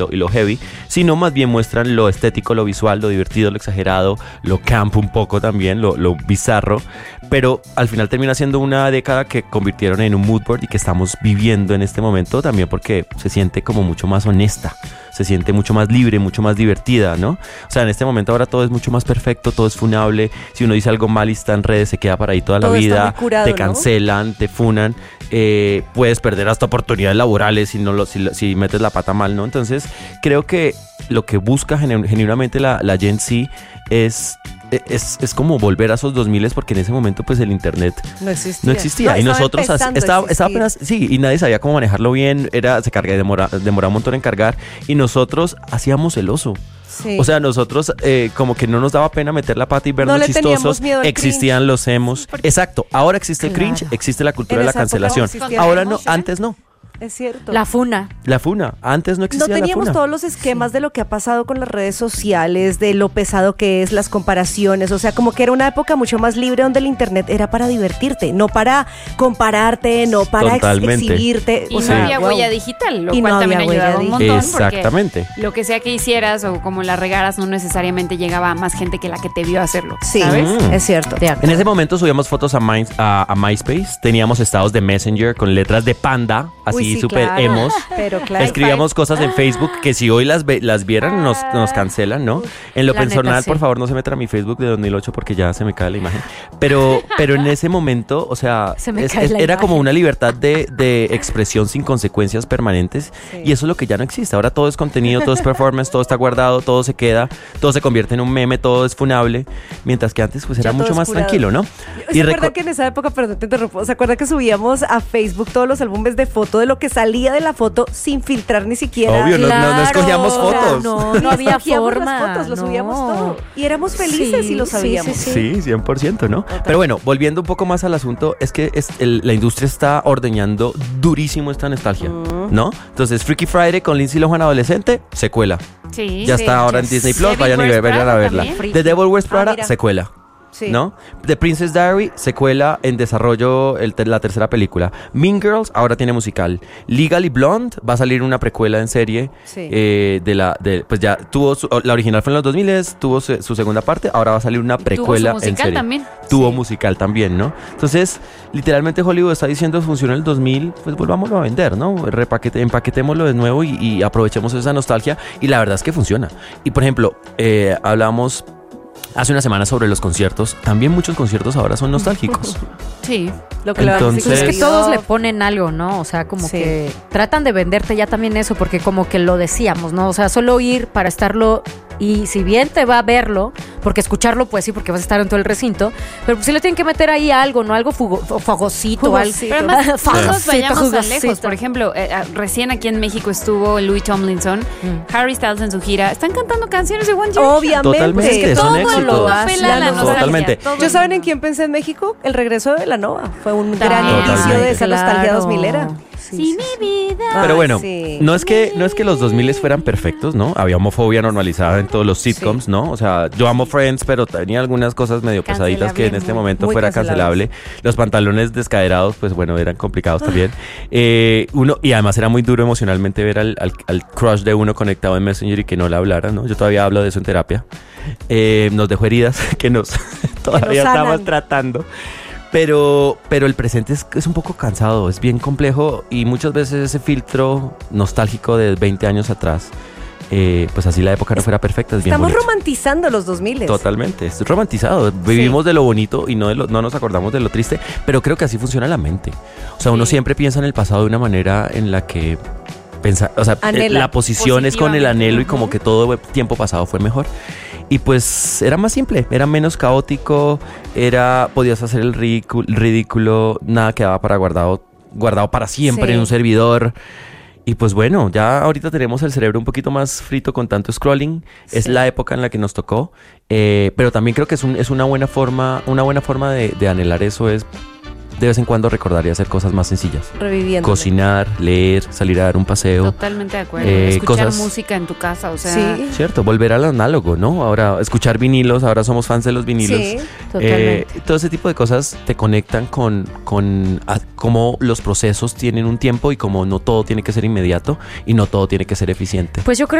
y lo heavy, sino más bien muestran lo estético, lo visual, lo divertido, lo exagerado, lo camp un poco también, lo bizarro, pero al final termina siendo una década que convirtieron en un mood board y que estamos viviendo en este momento también porque se siente como mucho más honesta, se siente mucho más libre, mucho más divertida, ¿no? O sea, en este momento ahora todo es mucho más perfecto, todo es funable, si uno dice algo mal y está en redes se queda para ahí toda todo la vida, curado, te cancelan, te funan, puedes perder hasta oportunidades laborales si metes la pata mal, ¿no? Entonces creo que lo que busca genuinamente la Gen Z es como volver a esos 2000 porque en ese momento pues el internet no existía. Y nosotros estaba apenas, sí, y nadie sabía cómo manejarlo bien, se cargaba, demoraba un montón en cargar y nosotros hacíamos el oso. Sí. O sea, nosotros como que no nos daba pena meter la pata y vernos chistosos. Existían cringe. Los emos. Exacto, ahora existe el cringe, existe la cultura de la cancelación. Ahora no, antes no. Es cierto. La funa. Antes no existía la funa. No teníamos todos los esquemas de lo que ha pasado con las redes sociales, de lo pesado que es, las comparaciones. O sea, como que era una época mucho más libre donde el internet era para divertirte, no para compararte, no para exhibirte. Y no había huella digital, lo cual también ayudaba un montón. Exactamente. Porque lo que sea que hicieras o como la regaras no necesariamente llegaba a más gente que la que te vio hacerlo. Sí, ¿sabes? Es cierto. En ese momento subíamos fotos a MySpace, teníamos estados de Messenger con letras de panda, así súper emos. Pero claro. Escribíamos cosas en Facebook que si hoy las vieran nos cancelan, ¿no? En lo personal, neta, sí. Por favor, no se metan a mi Facebook de 2008 porque ya se me cae la imagen. Pero en ese momento, o sea, era como una libertad de expresión sin consecuencias permanentes. Sí. Y eso es lo que ya no existe. Ahora todo es contenido, todo es performance, todo está guardado, todo se queda, todo se convierte en un meme, todo es funable. Mientras que antes pues era mucho más tranquilo, ¿no? ¿Se acuerda que en esa época, perdón, te interrumpo, ¿se acuerda que subíamos a Facebook todos los álbumes de foto de lo que salía de la foto sin filtrar ni siquiera? Obvio, no escogíamos fotos. No había forma. Las fotos, lo subíamos todo. Y éramos felices y lo sabíamos. Sí, 100%, ¿no? Total. Pero bueno, volviendo un poco más al asunto, es que la industria está ordeñando durísimo esta nostalgia, ¿no? Entonces, Freaky Friday con Lindsay Lohan adolescente, secuela. Sí. Ya está ahora en Disney Plus, vayan a verla. The Devil Wears Prada, secuela. Sí. ¿No? The Princess Diary, secuela en desarrollo, la tercera película. Mean Girls ahora tiene musical. Legally Blonde va a salir una precuela en serie. Sí. Pues ya tuvo la original fue en los 2000, tuvo su segunda parte, ahora va a salir una precuela en serie. También. Tuvo musical también, ¿no? Entonces, literalmente Hollywood está diciendo funcionó en el 2000, pues volvámoslo a vender, ¿no? Empaquetémoslo de nuevo y aprovechemos esa nostalgia y la verdad es que funciona. Y por ejemplo, hablamos hace una semana sobre los conciertos. También muchos conciertos ahora son nostálgicos. Sí. Entonces, es que todos le ponen algo, ¿no? O sea, como que tratan de venderte ya también eso, porque como que lo decíamos, ¿no? O sea, solo ir para estarlo. Y si bien te va a verlo, porque escucharlo pues sí, porque vas a estar en todo el recinto, pero pues sí le tienen que meter ahí algo, ¿no? Algo fogosito. Algo. Pero además, todos vayamos tan lejos. Por ejemplo, recién aquí en México estuvo Louis Tomlinson, Harry Styles en su gira. Están cantando canciones de One Direction. Obviamente. Totalmente, es que son todo éxitos. apela a la nostalgia. Totalmente. ¿Yo saben en quién pensé en México? El regreso de La Nova. Fue un gran inicio de esa nostalgia 2000era. Sí, mi vida. Pero bueno, no es que los 2000 fueran perfectos, ¿no? Había homofobia normalizada en todos los sitcoms, ¿no? O sea, yo amo Friends, pero tenía algunas cosas medio pesaditas que en este momento fuera cancelable. Los pantalones descaderados, pues bueno, eran complicados también. Y además era muy duro emocionalmente ver al crush de uno conectado en Messenger y que no le hablara, ¿no? Yo todavía hablo de eso en terapia. Nos dejó heridas que todavía estamos tratando. Pero el presente es un poco cansado, es bien complejo y muchas veces ese filtro nostálgico de 20 años atrás, pues así la época no fuera perfecta, es bien bonito. Estamos romantizando los 2000. Totalmente, es romantizado. Vivimos de lo bonito y no nos acordamos de lo triste, pero creo que así funciona la mente. O sea, uno siempre piensa en el pasado de una manera en la que la posición es con el anhelo y como que todo tiempo pasado fue mejor. Y pues era más simple, era menos caótico, podías hacer el ridículo, nada quedaba guardado para siempre en un servidor. Y pues bueno, ya ahorita tenemos el cerebro un poquito más frito con tanto scrolling. Es la época en la que nos tocó. Pero también creo que es una buena forma de anhelar eso es de vez en cuando recordar y hacer cosas más sencillas. Reviviendo. Cocinar, leer, salir a dar un paseo. Totalmente de acuerdo. Escuchar música en tu casa, o sea. Sí. Cierto, volver al análogo, ¿no? Ahora, escuchar vinilos, ahora somos fans de los vinilos. Sí, totalmente. Todo ese tipo de cosas te conectan con cómo los procesos tienen un tiempo y cómo no todo tiene que ser inmediato y no todo tiene que ser eficiente. Pues yo creo